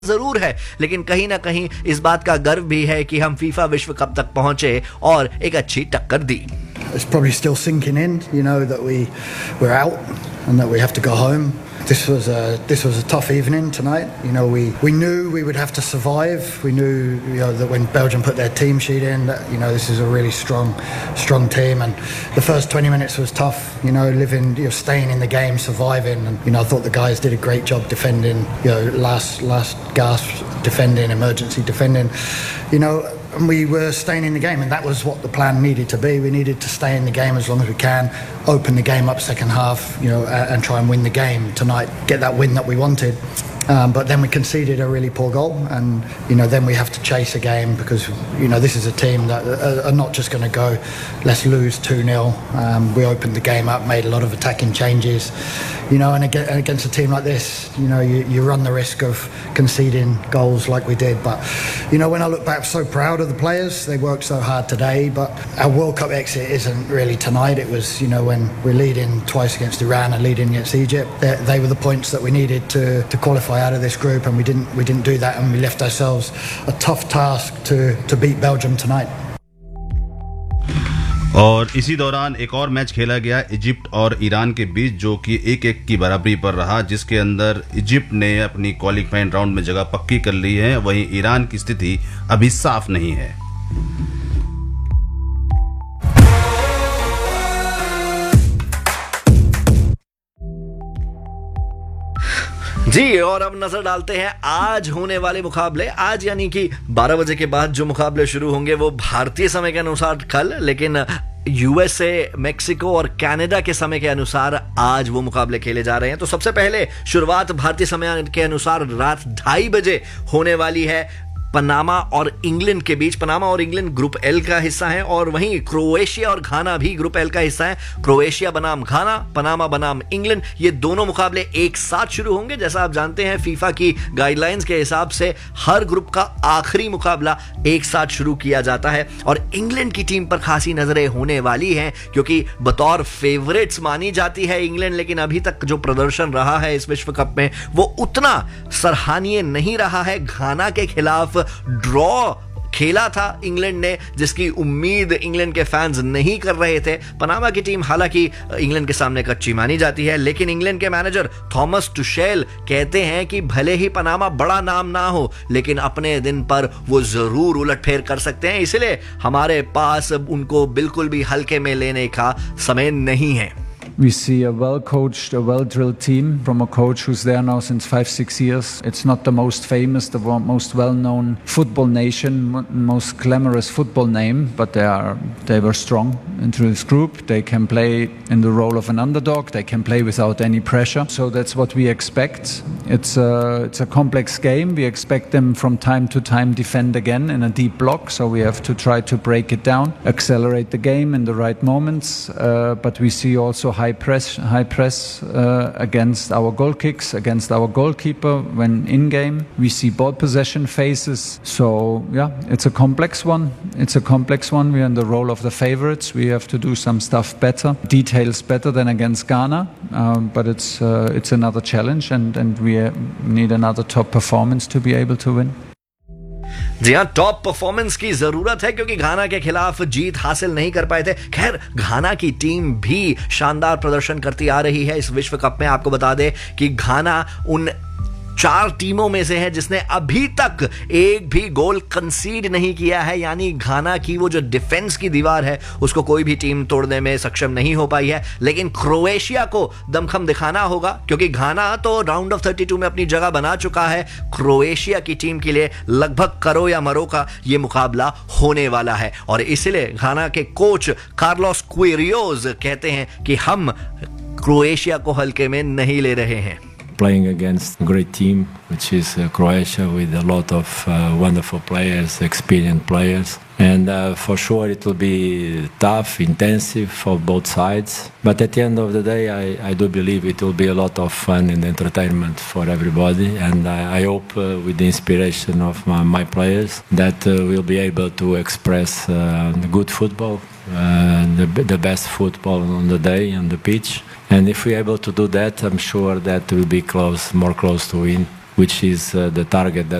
जरूर है, लेकिन कहीं ना कहीं इस बात का गर्व भी है कि हम फीफा विश्व कप तक पहुंचे और एक अच्छी टक्कर दी। It's probably still sinking in, that we're out and that we have to go home. This was a tough evening tonight. We knew we would have to survive. We knew, that when Belgium put their team sheet in, that this is a really strong team. And the first 20 minutes was tough. Staying in the game, surviving. And I thought the guys did a great job defending. Last gasp defending, emergency defending. And we were staying in the game, and that was what the plan needed to be. We needed to stay in the game as long as we can, open the game up second half, and try and win the game tonight, get that win that we wanted. But then we conceded a really poor goal, and then we have to chase a game because this is a team that are not just going to go, let's lose 2-0. We opened the game up, made a lot of attacking changes, and against a team like this, you run the risk of conceding goals like we did. But when I look back, I'm so proud of the players. They worked so hard today, but our World Cup exit isn't really tonight. It was when we're leading twice against Iran and leading against Egypt. They were the points that we needed to qualify out of this group, and we didn't do that, and we left ourselves a tough task to beat Belgium tonight. और इसी दौरान एक और match खेला गया Egypt और Iran के बीच, जो कि 1-1 की बराबरी पर रहा, जिसके अंदर इजिप्ट ने अपनी क्वालिफाइंग राउंड में जगह पक्की कर ली है। वहीं ईरान की स्थिति अभी साफ नहीं है। जी, और अब नजर डालते हैं आज होने वाले मुकाबले। आज यानी कि 12 बजे के बाद जो मुकाबले शुरू होंगे वो भारतीय समय के अनुसार कल, लेकिन यूएसए, मेक्सिको और कनाडा के समय के अनुसार आज वो मुकाबले खेले जा रहे हैं। तो सबसे पहले शुरुआत भारतीय समय के अनुसार रात 2:30 बजे होने वाली है पनामा और इंग्लैंड के बीच। पनामा और इंग्लैंड ग्रुप एल का हिस्सा है, और वहीं क्रोएशिया और घाना भी ग्रुप एल का हिस्सा है। क्रोएशिया बनाम घाना, पनामा बनाम इंग्लैंड, ये दोनों मुकाबले एक साथ शुरू होंगे। जैसा आप जानते हैं, फीफा की गाइडलाइंस के हिसाब से हर ग्रुप का आखिरी मुकाबला एक साथ शुरू किया जाता है। और इंग्लैंड की टीम पर खासी नजरें होने वाली हैं, क्योंकि बतौर फेवरेट्स मानी जाती है इंग्लैंड, लेकिन अभी तक जो प्रदर्शन रहा है इस विश्व कप में वो उतना सराहनीय नहीं रहा है। घाना के खिलाफ ड्रॉ खेला था इंग्लैंड ने, जिसकी उम्मीद इंग्लैंड के फैंस नहीं कर रहे थे। पनामा की टीम हालांकि इंग्लैंड के सामने कच्ची मानी जाती है, लेकिन इंग्लैंड के मैनेजर थॉमस टुशेल कहते हैं कि भले ही पनामा बड़ा नाम ना हो, लेकिन अपने दिन पर वो जरूर उलटफेर कर सकते हैं, इसलिए हमारे पास उनको बिल्कुल भी हल्के में लेने का समय नहीं है। We see a well-coached, a well-drilled team from a coach who's there now since 5-6 years. It's not the most famous, the most well-known football nation, most glamorous football name, but they were strong into this group. They can play in the role of an underdog. They can play without any pressure. So that's what we expect. It's a complex game. We expect them from time to time defend again in a deep block. So we have to try to break it down, accelerate the game in the right moments. But we see also high press against our goal kicks, against our goalkeeper when in game. We see ball possession phases. So yeah, it's a complex one. We are in the role of the favorites. We have to do some stuff better, details better than against Ghana. But it's another challenge, and we need another top performance to be able to win. जी हाँ, top performance की जरूरत है, क्योंकि घाना के खिलाफ जीत हासिल नहीं कर पाए थे। खैर, घाना की टीम भी शानदार प्रदर्शन करती आ रही है इस विश्व कप में। आपको बता दें कि घाना उन 4 टीमों में से है जिसने अभी तक एक भी गोल कंसीड नहीं किया है, यानी घाना की वो जो डिफेंस की दीवार है उसको कोई भी टीम तोड़ने में सक्षम नहीं हो पाई है। लेकिन क्रोएशिया को दमखम दिखाना होगा, क्योंकि घाना तो राउंड ऑफ 32 में अपनी जगह बना चुका है। क्रोएशिया की टीम के लिए लगभग करो या मरो का ये मुकाबला होने वाला है, और इसलिए घाना के कोच कार्लोस क्विरियोज कहते हैं कि हम क्रोएशिया को हल्के में नहीं ले रहे हैं। Playing against a great team, which is Croatia, with a lot of wonderful players, experienced players. And for sure it will be tough, intensive for both sides. But at the end of the day, I do believe it will be a lot of fun and entertainment for everybody. And I hope with the inspiration of my players that we'll be able to express good football, the best football on the day, on the pitch. And if we're able to do that, I'm sure that we'll be more close to win which is the target that